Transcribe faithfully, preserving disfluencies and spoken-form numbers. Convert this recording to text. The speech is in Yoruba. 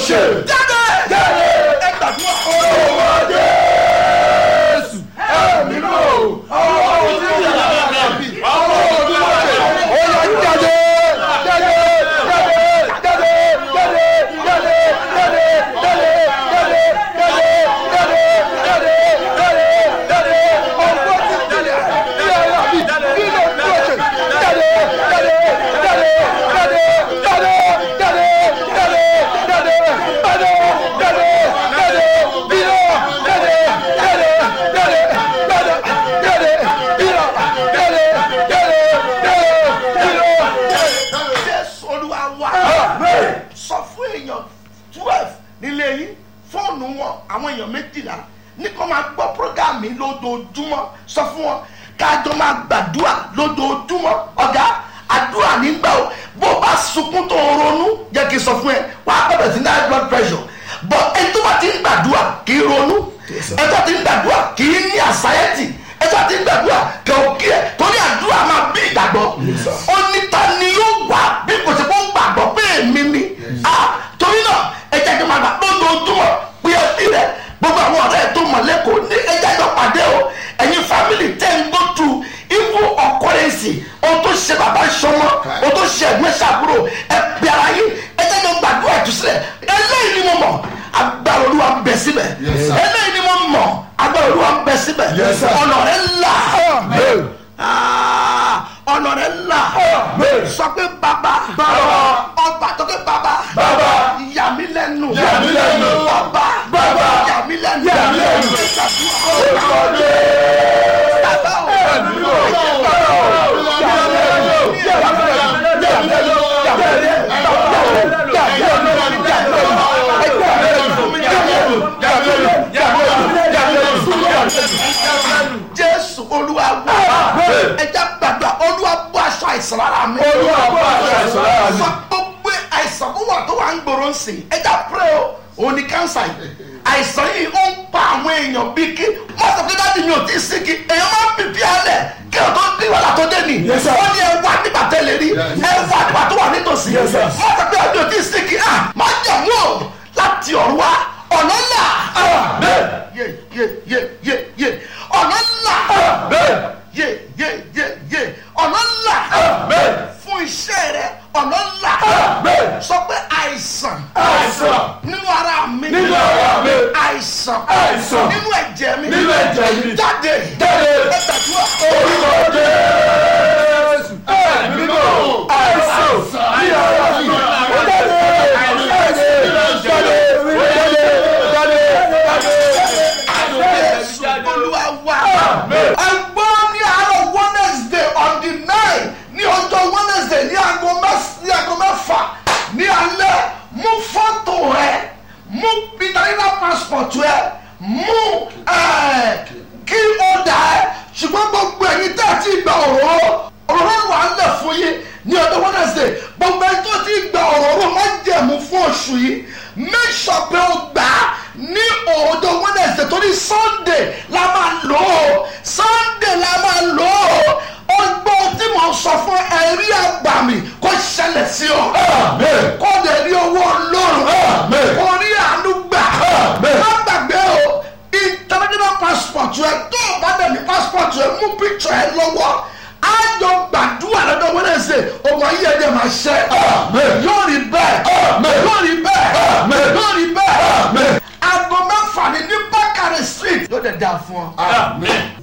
ṣe. jáde. jáde. ẹ gbàdúrà. orúkọ Jésù. ẹ̀mí lò. ọwọ́ òní ìyá àbí. ọwọ́ òní ìyá. ó yá jáde. jáde. jáde. jáde. jáde. jáde. jáde. jáde. jáde. jáde. jáde. jáde. jáde. jáde. ọwọ́ ti jáde. ìyá àbí. kí ló ń bọ̀ ṣe. jáde. jáde. jáde. jáde. jáde. jáde. jáde. jáde. jáde. jáde. jáde. bínú. jáde. jáde. jáde. jáde. jáde. bínú. jáde. jáde. jáde. bínú. Jésù Olúwa wa. Amen. sọ fún èèyàn twelve nílé yín fóònù wọn àwọn èèyàn méjìlá ní kó máa gbọ́ program mi lójoojúmọ́ sọ fún wọn kájọ máa gbàdúrà lójoojúmọ́ ọ̀gá àdúrà nígbà o bó o bá sunkún tó o ronú jẹ́ kí n sọ fún ẹ wàá bẹ̀rẹ̀ sí ní high blood pressure but ẹni tó bá ti ń gbàdúrà kì í ronú ẹni tó ti ń gbàdúrà kì í ní anxiety ẹni tó ti ń gbàdúrà kì í kí ẹ torí àdúrà máa bí ìgbàgbọ́ ó ní ta ni yóò wá bí kò sí kó ń gbàgbọ́ pé èmi ni torí náà ẹjẹ́ ìjọba àgbà lójoojúmọ́ pé ẹbí rẹ gbogbo àwọn ọ̀rẹ́ tó mọ̀ lẹ́kọ̀ọ́ ní ẹjẹ́ ìjọ pàdé o ẹ̀yin family tẹ́ ń go through evil occurrence ohun tó ṣe bàbá ṣọmọ ohun tó ṣe ẹ̀gbọ́n ṣàbúrò ẹ̀pẹ̀ ara yín ẹjẹ́ ìjọ gbàdúrà ìtúsílẹ̀ eléyìí ni mo mọ̀ agbára Olúwa ń bẹ síbẹ̀ eléyìí ni mo mọ̀ agbára Olúwa ń bẹ síbẹ̀ ọ̀nà rẹ̀ là ọ̀nà rẹ̀ là sọ pé bàbá ọba tó ké bàbá yà mí lẹ́nu Yà mí lẹ́nu. ọba Bàbá. yà mí lẹ́nu Yà mí lẹ́nu. orúkọ Jésù. bàbá o ẹ̀mí lò. bàbá o. yà mí lẹ́nu. yà mí lẹ́nu. yà mí lẹ́nu. yà mí lẹ́nu. bàbá o. yà mí lẹ́nu. yà mí lẹ́nu. yà mí lẹ́nu. ẹgbẹ́ mi lẹ́nu. yà mí lẹ́nu. yà mí lẹ́nu. yà mí lẹ́nu. yà mí lẹ́nu. Jésù Olúwa wá Amen. ẹjẹ gbàdúrà Olúwa bọ́ aṣọ àìsàn lára mi Olúwa bọ́ aṣọ àìsàn lára mi. sọ gbogbo àìsàn kó wà tó wà ń gbòòrò ń sìn ẹjẹ pray o òun ni kánsà yìí àìsàn yìí ó ń pa àwọn èèyàn bíi kí wọ́n sọ pé dáàdi mi ò tí ì sí kí èèyàn máa ń pìpì alẹ̀ kí o tó dín wàhálà tó dé nì Yes, sir. wọ́n ní ẹ wá nígbà tẹ́lẹ̀ rí ẹ wá nígbà tó wà nítòsí Yes, sir. wọ́n sọ pé dáàdi ò tí ì sí kí ah máa jà mú o láti ọ̀run wá ọ̀nà ńlá Amen. yé yé yé yé yé ọ̀nà ńlá Amen. yé yé yé yé ọ̀nà ńlá Amen. fún iṣẹ́ rẹ ọ̀nà ńlá Amen. sọ pé àìsàn àìsàn nínú ara mi nínú ara mi. àìsàn Àìsàn. nínú ẹ̀jẹ̀ mi nínú ẹ̀jẹ̀ mi. jáde jáde. ẹ gbàdúrà orúkọ Jésù. ẹ̀mí lò. àìsàn ní ara mi. ó jáde. jáde. jáde. jáde. jáde. Jésù Olúwa wá Amen. ẹgbọ́n ní àárọ̀ Wednesday on the nine ní ọjọ́ Wednesday ní aago mẹ́s- ní aago mẹ́fà ní alẹ́ mú fọ́tò rẹ mú international passport rẹ mú kí ó dà ẹ́ ṣùgbọ́n gbogbo ẹ̀yin tẹ́ ẹ ti gba òróró òróró wà á lẹ̀ fún yín ní ọjọ́ Wednesday gbogbo ẹ̀yin tó ti gba òróró má jẹ̀mú fún oṣù yìí make sure pé o gbà á ní ọjọ́ Wednesday torí Sunday la máa lò ó Sunday la máa lò ó ọgbọ́n tí mo sọ fún ẹ̀rí àgbàmì kó ṣẹlẹ̀ sí ọ Amen. kó lè rí owó Ọlọ́run Amen. kó rí àánú gbà Amen. má gbàgbé o international passport rẹ tó o bá dẹ̀ ní passport rẹ mú picture ẹ lọ́wọ́ á jọ gbàdúrà lọ́dọ̀ Wednesday ọmọ ayé ẹ̀jẹ̀ máa ṣẹ́ Amen. yóò rí bẹ́ẹ̀ Amen. yóò rí bẹ́ẹ̀ Amen. yóò rí bẹ́ẹ̀ Amen. aago mẹ́fà ní ní Bákàrẹ̀ street ló dẹ̀ dáa fún ọ. Amen.